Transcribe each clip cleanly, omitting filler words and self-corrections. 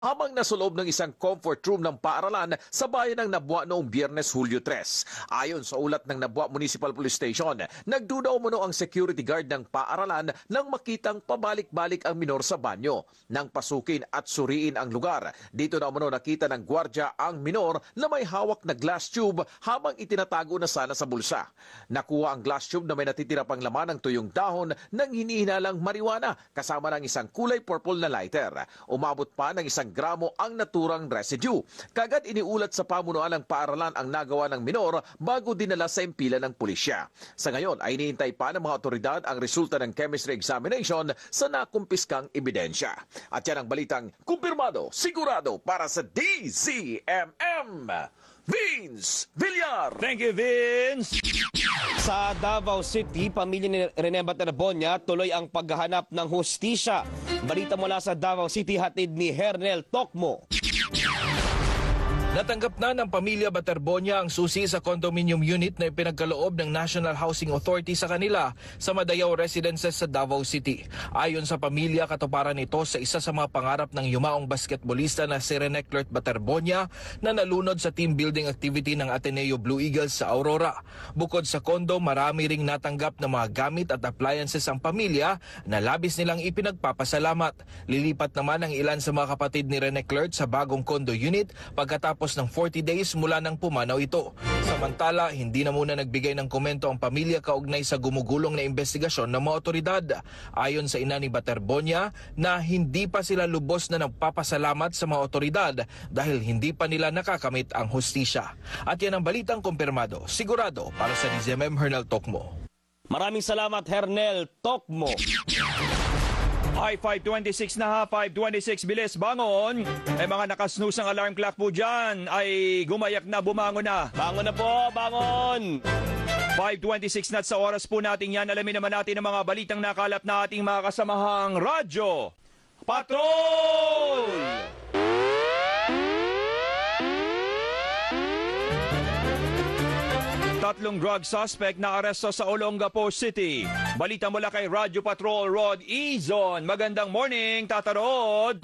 habang nasa loob ng isang comfort room ng paaralan sa bayan ng Nabua noong Biyernes, Hulyo 3. Ayon sa ulat ng Nabua Municipal Police Station, nagduda umano ang security guard ng paaralan nang makitang pabalik-balik ang minor sa banyo. Nang pasukin at suriin ang lugar, dito na umano nakita ng gwardya ang minor na may hawak na glass tube habang itinatago na sana sa bulsa. Nakuha ang glass tube na may natitira pang laman ng tuyong dahon ng hinihinalang marijuana kasama ng isang kulay purple na lighter. Umabot pa ng 1 gramo ang naturang residue. Kagad iniulat sa pamunuan ng paaralan ang nagawa ng minor bago dinala sa impila ng pulisya. Sa ngayon ay iniintay pa ng mga otoridad ang resulta ng chemistry examination sa nakumpiskang ebidensya. At yan ang balitang kumpirmado, sigurado para sa DZMM. Vince Villar! Thank you, Vince! Sa Davao City, pamilya ni Rene Baterbonia tuloy ang paghahanap ng hustisya. Balita mula sa Davao City, hatid ni Hernel Tokmo. Natanggap na ng pamilya Baterbonia ang susi sa condominium unit na ipinagkaloob ng National Housing Authority sa kanila sa Madayao Residences sa Davao City. Ayon sa pamilya, katuparan ito sa isa sa mga pangarap ng yumaong basketbolista na si Rene Clert Baterbonia na nalunod sa team building activity ng Ateneo Blue Eagles sa Aurora. Bukod sa kondo, marami ring natanggap na mga gamit at appliances ang pamilya na labis nilang ipinagpapasalamat. Lilipat naman ang ilan sa mga kapatid ni Rene Clert sa bagong condo unit pagkatapos ng 40 days mula nang pumanaw ito. Samantala, hindi na muna nagbigay ng komento ang pamilya kaugnay sa gumugulong na investigasyon ng mga otoridad. Ayon sa ina ni Baterbonia na hindi pa sila lubos na nagpapasalamat sa mga otoridad dahil hindi pa nila nakakamit ang hustisya. At yan ang balitang kumpirmado, sigurado para sa DZMM Hernel Tokmo. Maraming salamat, Hernel Tokmo. Ay, 5:26 na ha, 5:26, bilis, bangon. Mga nakasnooze ang alarm clock po dyan, ay gumayak na, bumangon na. Bangon na po, bangon! 5:26 na sa oras po natin yan, alamin naman natin ang mga balitang nakalap na ating mga kasamahang radyo. Patrol! Tatlong drug suspect na aresto sa Olongapo City. Balita mula kay Radyo Patrol Rod Izon. Magandang morning, Tata Rod.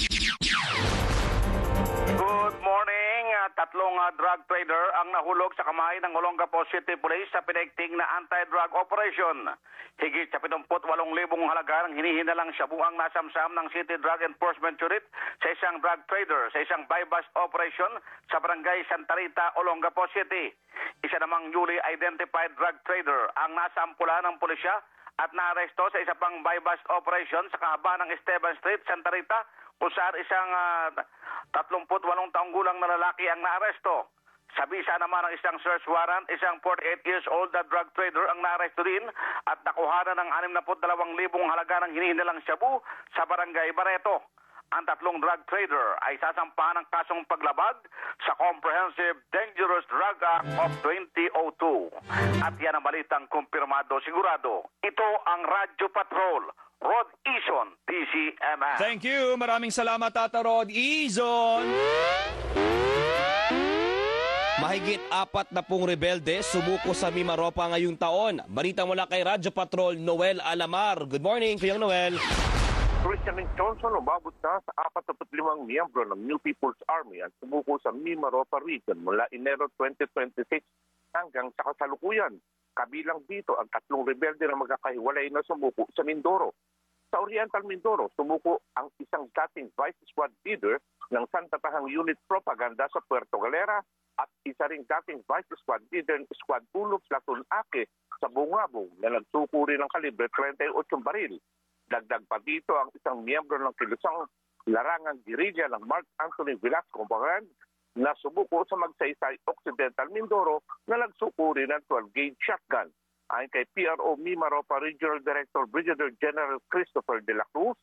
Good morning. Tatlong drug trader ang nahulog sa kamay ng Olongapo City Police sa pinigting na anti-drug operation. Higit sa 78,000 halaga ng hinihinalang shabu ang nasamsam ng City Drug Enforcement Unit sa isang drug trader sa isang buy-bust operation sa barangay Santa Rita, Olongapo City. Isa namang newly identified drug trader ang nasampula ng pulisya at naaresto sa isa pang buy-bust operation sa kahaba ng Esteban Street, Santa Rita, kung saan isang 38 taong gulang na lalaki ang naaresto. Sa bisa naman ng isang search warrant, isang 48 years old na drug trader ang naaresto din at nakuhanan ng 62,000 halaga ng hinihinalang shabu sa barangay Barreto. Ang tatlong drug trader ay sasampahan ng kasong paglabag sa Comprehensive Dangerous Drug Act of 2002. At yan ang balitang kumpirmado, sigurado. Ito ang Radyo Patrol, Rod Izon, DZMM. Thank you. Maraming salamat, Tata Rod Izon. Mahigit 40 rebelde sumuko sa Mimaropa ngayong taon. Balita mula kay Radyo Patrol, Noel Alamar. Good morning, Kuyang Noel. Christian Johnson umabot na sa 45 miyembro ng New People's Army ang sumuko sa Mimaropa region mula Enero 2026 hanggang sa kasalukuyan. Kabilang dito ang tatlong rebelde na magkakahiwalay na sumuko sa Mindoro. Sa Oriental Mindoro, sumuko ang isang dating Vice Squad leader ng Santa Tahang Unit Propaganda sa Puerto Galera at isa ring dating Vice Squad leader ng Squad Ulo Platoon Ake sa Bungabong na nagsuko rin ng kalibre 38 baril. Dagdag pa dito ang isang miyembro ng kilusang larangang gerilya ng Mark Anthony Velasco Bangan na sumuko sa magsaysay Occidental Mindoro na nagsuko rin ng 12-gauge shotgun. Ayon kay PRO Mimaropa Regional Director Brigadier General Christopher De La Cruz,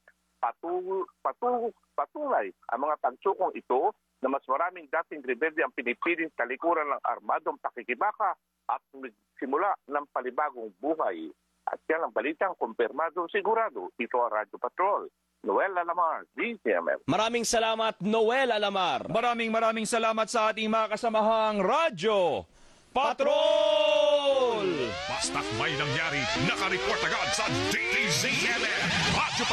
patunay ang mga pagsukong ito na mas maraming dating rebelde ang pinipiling talikuran ng armadong pakikibaka at simula ng palibagong buhay. At yan ang balitang kumpirmado, sigurado. Ito ang Radyo Patrol. Noel Alamar, DZMM. Maraming salamat, Noel Alamar. Maraming salamat sa ating mga kasamahang Radyo Patrol! Basta't may nangyari, nakareport agad sa DZMM. Radyo